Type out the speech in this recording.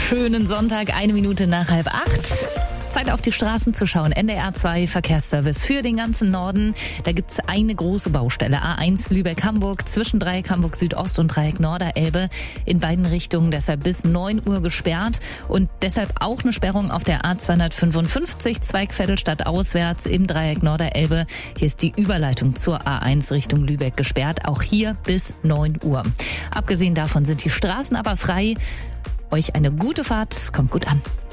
schönen Sonntag, 7:01. Zeit auf die Straßen zu schauen. NDR 2 Verkehrsservice für den ganzen Norden. Da gibt's eine große Baustelle. A1 Lübeck-Hamburg zwischen Dreieck Hamburg Südost und Dreieck Norderelbe. In beiden Richtungen deshalb bis 9 Uhr gesperrt. Und deshalb auch eine Sperrung auf der A255 Zweigviertelstadt auswärts im Dreieck Norderelbe. Hier ist die Überleitung zur A1 Richtung Lübeck gesperrt. Auch hier bis 9 Uhr. Abgesehen davon sind die Straßen aber frei. Euch eine gute Fahrt. Kommt gut an.